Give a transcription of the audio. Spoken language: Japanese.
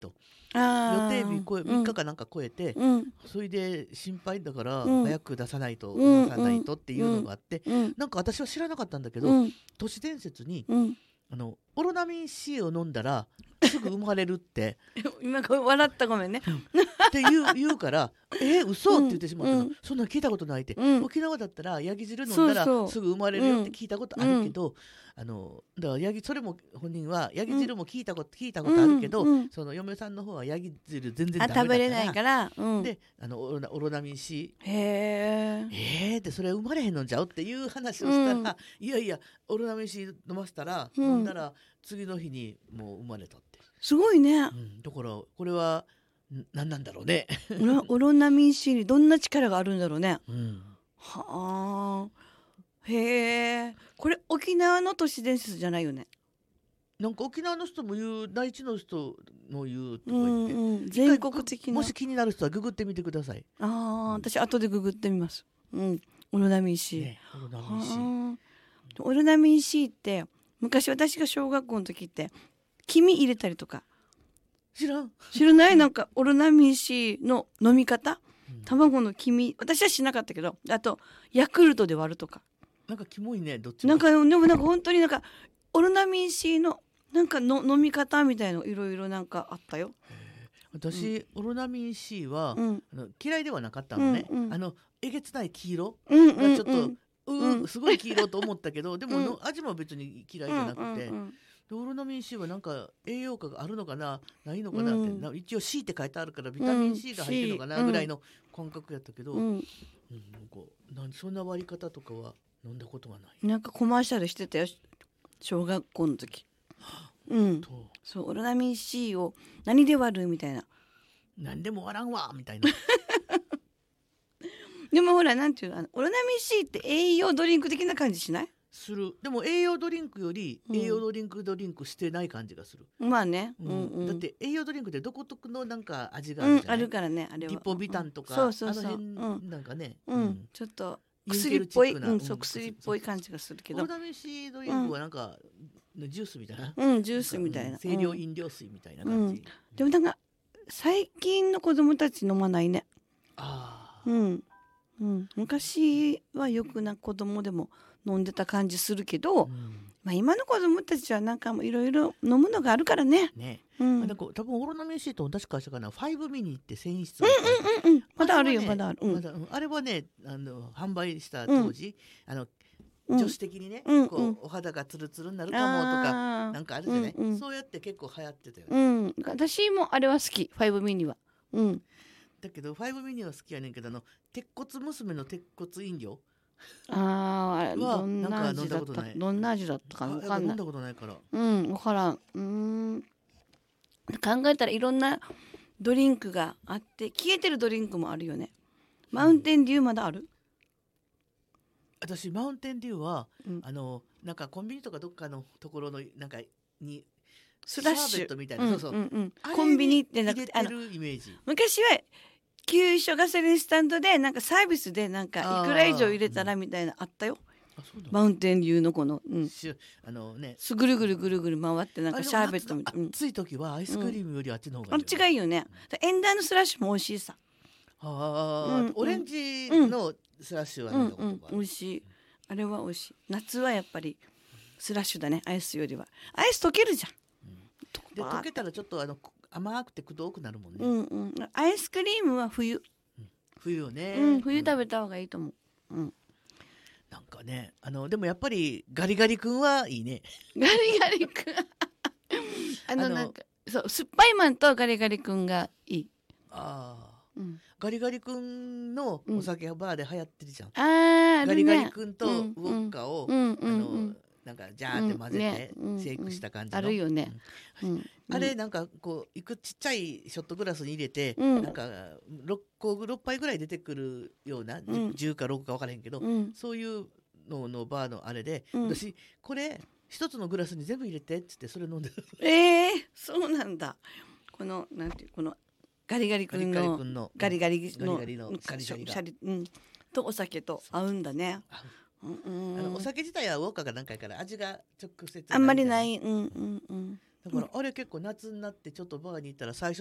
と予あ定日3日かなんか超えて、それで心配だから早く出さないと、出さないとっていうのがあって、なんか私は知らなかったんだけど、都市伝説にオロナミン C を飲んだらすぐ生まれるって今これ笑ったごめんねって言うから嘘って言ってしまったの、そんなの聞いたことないって、沖縄だったらヤギ汁飲んだらすぐ生まれるよって聞いたことあるけど、だからそれも本人はヤギ汁も聞いたことあるけど、その嫁さんの方はヤギ汁全然ダメだから食べれないから、 でオロナミン C へってそれ生まれへんのんちゃうっていう話をしたら、いやいやオロナミン C 飲ませたら、飲んだら次の日にもう生まれたって、 すごいね、 だからこれは何なんだろうねオロナミン C にどんな力があるんだろうね、はあ、へえ、これ沖縄の都市伝説じゃないよね。 なんか沖縄の人も言う、内地の人も言うとか言って、 全国的な、 もし気になる人はググってみてください。 私後でググってみます。オロナミン C、 オロナミン C、 オロナミン C って昔私が小学校の時って黄身入れたりとか、知らない？なんかオロナミン C の飲み方、卵の黄身、私はしなかったけど、あとヤクルトで割るとか、 なんかキモいね、どっちも。 なんかでもなんか本当になんかオロナミン C のなんかの飲み方みたいのいろいろなんかあったよ。 私、オロナミン C は、嫌いではなかったのね、えげつない黄色がちょっと、すごい黄色と思ったけど、でも、味も別に嫌いじゃなくて、オロナミン C はなんか栄養価があるのかなないのかなって、一応 C って書いてあるからビタミン C が入ってるのかなぐらいの感覚やったけど、そんな割り方とかは飲んだことがない。 なんかコマーシャルしてたよ、小学校の時。そう、オロナミン C を何で割るみたいな、 何でも割らんわみたいなでもほらなんていうの、オロナミン C って栄養ドリンク的な感じしない？ する。でも栄養ドリンクより栄養ドリンクしてない感じがする。 まあね、 だって栄養ドリンクで独特のなんか味があるじゃない、 あるからね、あれはリポビタンとか、 そうあの辺なんかね、 ちょっと薬っぽい、薬っぽい感じがするけど、 オロナミン C ドリンクはなんか、ジュースみたいな、 ジュースみたいな、 清涼飲料水みたいな感じ、 でもなんか最近の子供たち飲まないね。昔はよくな子供でも飲んでた感じするけど、今の子供たちはなんかいろいろ飲むのがあるからね。 なんか多分オロナミン C と同じ会社かな、5ミニって繊維質がまだあるよ、まだある。 あれはね、販売した当時、女子的にね、こうお肌がツルツルになるかもとかなんかあるじゃない、そうやって結構流行ってたよね。 私もあれは好き、5ミニは。 だけど5ミニは好きやねんけど、鉄骨娘の鉄骨飲料はどんな味だったかどんな味だったか分かんない。 飲んだことないから分からん。考えたらいろんなドリンクがあって、消えてるドリンクもあるよね。マウンテンデューまだある？ 私マウンテンデューは、なんかコンビニとかどっかのところのなんかにスラッシュシャーベットみたいな、 コンビニってなくて、 入れてるイメージ。 昔は給油所ガソリンスタンドでなんかサービスでなんかいくら以上入れたらみたいなあったよ。マウンテンデューのこの、ぐるぐるぐるぐる回ってなんかシャーベットみたいな。 暑い時はアイスクリームよりあっちの方がいい。 あっちがいいよね。エンダーのスラッシュも美味しいさ。 オレンジのスラッシュは美味しい。あれは美味しい。夏はやっぱりスラッシュだね、アイスよりは。アイス溶けるじゃん。 で溶けたらちょっと甘くてくどくなるもんね。 アイスクリームは冬。 冬よね。 冬食べた方がいいと思う。 なんかね、でもやっぱりガリガリ君はいいね。 ガリガリ君なんかそう、酸っぱいマンとガリガリ君がいい。 ガリガリ君のお酒バーで流行ってるじゃん。 ガリガリ君とウォッカをなんかジャーって混ぜてシェイクした感じの、 あるよね。 あれなんかこうちっちゃいショットグラスに入れて、なんか6杯ぐらい出てくるような、10か6か分からへんけど、そういうののバーのあれで、私これ一つのグラスに全部入れてっつってそれ飲んでる。 そうなんだ。このなんていうこのガリガリ君のガリガリのシャリとお酒と合うんだね。 お酒自体はウォッカが何回から味が直接あんまりない。 だからあれ結構夏になってちょっとバーに行ったら最初